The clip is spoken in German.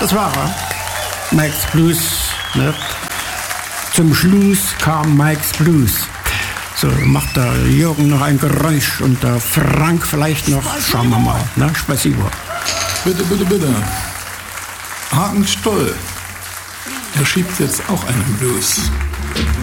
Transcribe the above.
Das war er. Mike's Blues. Ne? Zum Schluss kam Mike's Blues. So, macht der Jürgen noch ein Geräusch und der Frank vielleicht noch. Schauen wir mal. Ne? Spasibo. Bitte, bitte, bitte. Hagen Stoll. Er schiebt jetzt auch einen Blues.